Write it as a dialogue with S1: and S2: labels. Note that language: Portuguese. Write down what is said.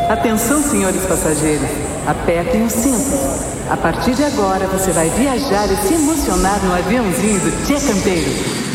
S1: Atenção, senhores passageiros. Apertem os cintos. A partir de agora, você vai viajar e se emocionar no aviãozinho do Tchê Campeiro.